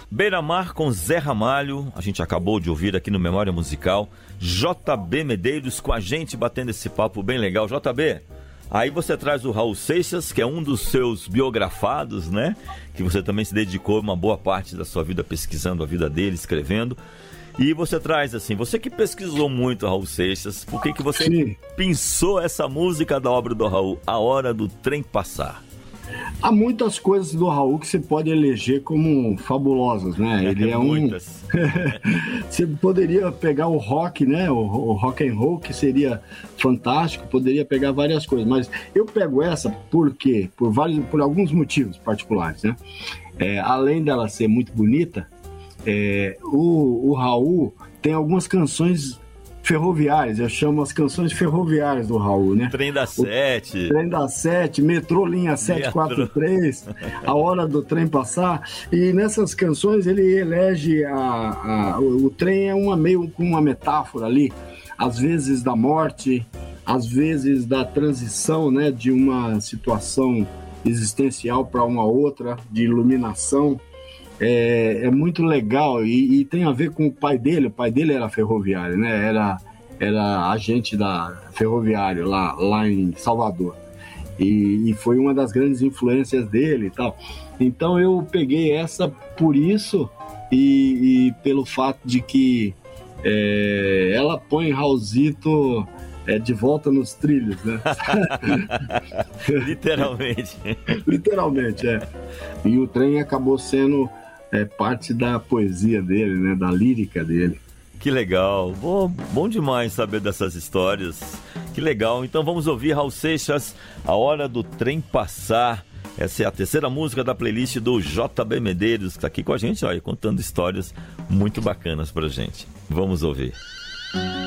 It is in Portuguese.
Beira-Mar com Zé Ramalho, a gente acabou de ouvir aqui no Memória Musical. JB Medeiros com a gente batendo esse papo bem legal. JB, aí você traz o Raul Seixas, que é um dos seus biografados, né? Que você também se dedicou uma boa parte da sua vida pesquisando a vida dele, escrevendo. E você traz assim, você que pesquisou muito Raul Seixas, por que você pensou essa música da obra do Raul, A Hora do Trem Passar? Há muitas coisas do Raul que você pode eleger como fabulosas, né? Ele é muitas. Você poderia pegar o rock, né? O rock and roll, que seria fantástico, poderia pegar várias coisas, mas eu pego essa por quê? Por alguns motivos particulares, né? Além dela ser muito bonita, o Raul tem algumas canções ferroviárias, eu chamo as canções ferroviárias do Raul, né? Trem da Sete. Trem da Sete, Metrô Linha 743, A Hora do Trem Passar. E nessas canções ele elege o trem meio com uma metáfora ali, às vezes da morte, às vezes da transição, né, de uma situação existencial para uma outra, de iluminação. É muito legal e tem a ver com o pai dele. O pai dele era ferroviário, né? Era agente ferroviário lá em Salvador. E foi uma das grandes influências dele e tal. Então eu peguei essa por isso e pelo fato de que ela põe Raulzito de volta nos trilhos, né? Literalmente. Literalmente, E o trem acabou sendo parte da poesia dele, né? Da lírica dele. Que legal. Bom demais saber dessas histórias. Que legal. Então vamos ouvir Raul Seixas, A Hora do Trem Passar. Essa é a terceira música da playlist do JB Medeiros, que está aqui com a gente, olha, contando histórias muito bacanas pra gente. Vamos ouvir.